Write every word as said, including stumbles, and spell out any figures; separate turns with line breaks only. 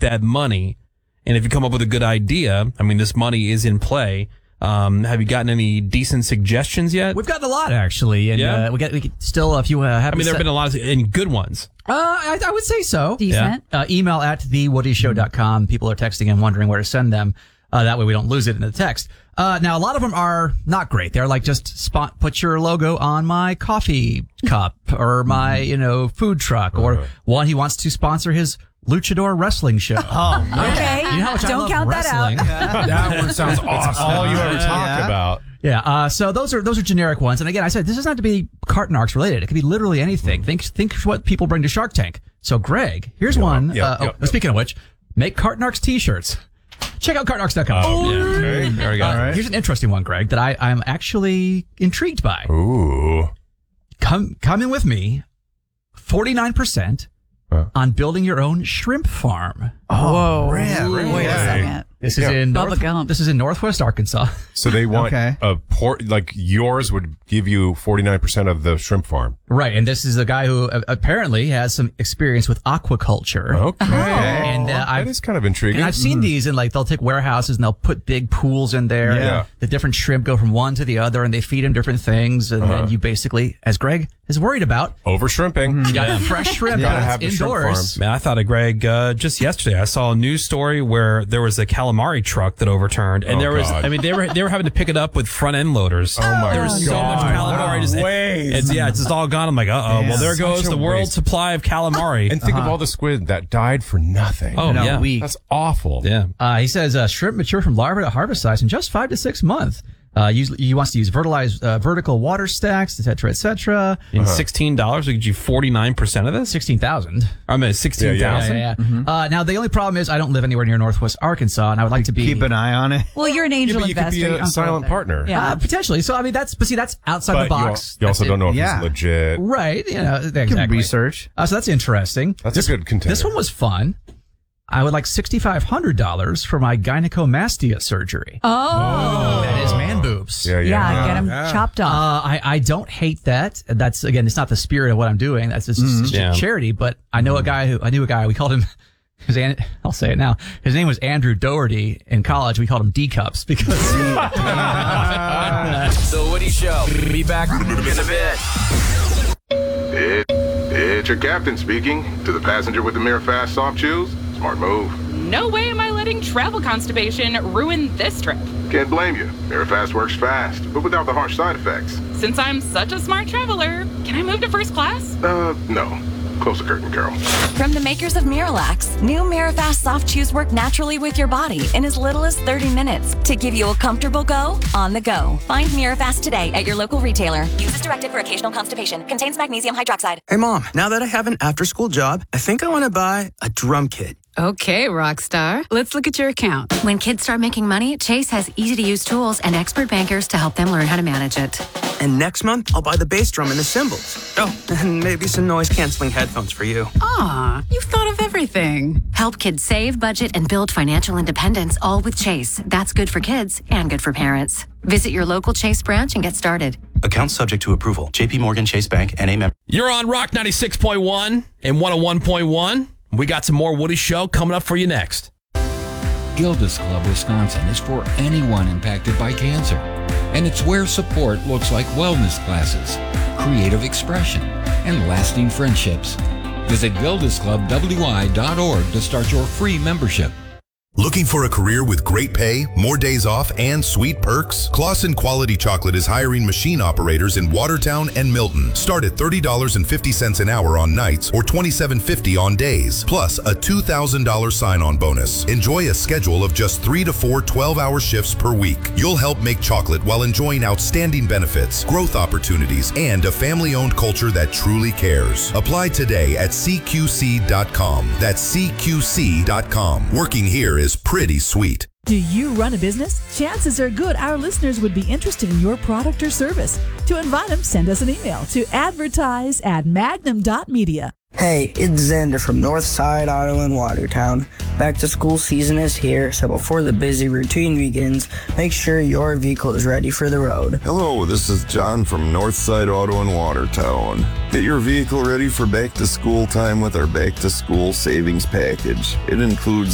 that money. And if you come up with a good idea, I mean, this money is in play. Um, have you gotten any decent suggestions yet?
We've gotten a lot, actually. And
Yeah?
uh, we got we could still, if you uh, have
I mean, there have been a lot of and good ones.
Uh, I, I would say so.
Decent.
Yeah. Uh, email at the woody show dot com. People are texting and wondering where to send them. Uh, that way we don't lose it in the text. Uh, now, a lot of them are not great. They're like just spot, put your logo on my coffee cup or my, you know, food truck, or
Uh-huh.
one, he wants to sponsor his luchador wrestling show.
Oh, okay.
You know how much I
Don't
love
count
wrestling.
that out.
That one sounds awesome. All you ever talk
Yeah.
about.
Yeah, uh, so those are those are generic ones. And again, I said this is not to be Carton Arcs related. It could be literally anything. Think think what people bring to Shark Tank. So, Greg, here's one.
yeah,
uh,
yeah,
oh,
yeah.
Speaking of which, make Carton Arcs t-shirts. Check out carton arcs dot com.
Oh, yeah. Okay.
There we go.
Uh, Here's an interesting one, Greg, that I, I'm actually intrigued by.
Ooh.
Come come in with me, forty-nine percent
Huh.
on building your own shrimp farm.
Whoa.
really?
Wait a
Okay.
second.
This is
Yeah.
in
Bubba
North,
Gump.
This is in Northwest Arkansas.
So they want
Okay.
a port, like yours would give you forty-nine percent of the shrimp farm.
Right, and this is a guy who uh, apparently has some experience with aquaculture.
Okay.
And uh,
that
I've
is kind of intriguing.
And I've seen these in like, they'll take warehouses and they'll put big pools in there.
Yeah.
And the different shrimp go from one to the other and they feed them different things. And
Uh-huh.
then you basically, as Greg is worried about,
Over shrimping.
you got fresh shrimp
Gotta
that's
have the shrimp
indoors.
farms.
Man, I thought of Greg uh, just yesterday. I saw a news story where there was a calamari truck that overturned, and
Oh,
there was,
God.
I mean, they were they were having to pick it up with front end loaders.
Oh, my
There was so
God.
much calamari. Just,
Waste.
it's, yeah, it's just all gone. I'm like, uh oh. Well, there
Such
goes
a
the world
waste.
supply of calamari.
And think of all the squid that died for nothing.
oh
In a
yeah,
week.
That's awful.
yeah.
Uh, he says uh, shrimp mature from larva to harvest size in just five to six months. Uh, usually, he wants to use fertilized uh, vertical water stacks, et cetera, et cetera.
In sixteen dollars, we get you forty nine percent of this.
Sixteen thousand.
I mean, sixteen
Yeah,
thousand.
yeah, yeah. Uh, now the only problem is I don't live anywhere near Northwest Arkansas, and I would like to be
Keep an eye on it.
Well, you're an
Yeah,
angel
but you could
investor.
be
You
a
don't go
silent
there.
partner.
Yeah.
Uh, potentially. So, I mean, that's, but see, that's outside
But
the
you, al-
box.
you also
That's
don't know if
Yeah.
it's legit.
Right. You know,
You can
exactly.
research.
Uh, so that's interesting.
That's
this,
a good contender.
This one was fun. I would like six thousand five hundred dollars for my gynecomastia surgery.
Oh.
That is man boobs.
Yeah, yeah.
Yeah, get them chopped
Uh,
off.
I, I don't hate that. That's, again, it's not the spirit of what I'm doing. That's just, it's just
Yeah.
charity. But I know a guy who, I knew a guy, we called him, his, An- I'll say it now. His name was Andrew Doherty. In college, we called him D-Cups because
The Woody Show. Be back in a bit.
It, it's your captain speaking. To the passenger with the Mirror Fast soft chews, smart move.
No way am I letting travel constipation ruin this trip.
Can't blame you. Mirror Fast works fast, but without the harsh side effects.
Since I'm such a smart traveler, can I move to first class?
Uh, no. Close the curtain, Carol.
From the makers of Miralax, new Mirafast soft chews work naturally with your body in as little as thirty minutes to give you a comfortable go on the go. Find Mirafast today at your local retailer. Use as directed for occasional constipation. Contains magnesium hydroxide.
Hey, Mom, now that I have an after-school job, I think I want to buy a drum kit.
Okay, Rockstar. Let's look at your account.
When kids start making money, Chase has easy-to-use tools and expert bankers to help them learn how to manage it.
And next month, I'll buy the bass drum and the cymbals. Oh, and maybe some noise-canceling headphones for you.
Aw, you've thought of everything.
Help kids save, budget, and build financial independence, all with Chase. That's good for kids and good for parents. Visit your local Chase branch and get started.
Account subject to approval. J P Morgan Chase Bank, N A member.
You're on Rock ninety-six point one and one oh one point one. We got some more Woody Show coming up for you next.
Gilda's Club Wisconsin is for anyone impacted by cancer. And it's where support looks like wellness classes, creative expression, and lasting friendships. Visit gildas club w i dot org to start your free membership.
Looking for a career with great pay, more days off, and sweet perks? Clausen Quality Chocolate is hiring machine operators in Watertown and Milton. Start at thirty dollars and fifty cents an hour on nights or twenty-seven fifty on days, plus a two thousand dollars sign-on bonus. Enjoy a schedule of just three to four twelve-hour shifts per week. You'll help make chocolate while enjoying outstanding benefits, growth opportunities, and a family-owned culture that truly cares. Apply today at c q c dot com. That's c q c dot com. Working here is is pretty sweet.
Do you run a business? Chances are good our listeners would be interested in your product or service. To invite them, send us an email to advertise at magnum dot media.
Hey, it's Xander from Northside Auto in Watertown. Back to school season is here, so before the busy routine begins, make sure your vehicle is ready for the road.
Hello, this is John from Northside Auto in Watertown. Get your vehicle ready for back to school time with our back to school savings package. It includes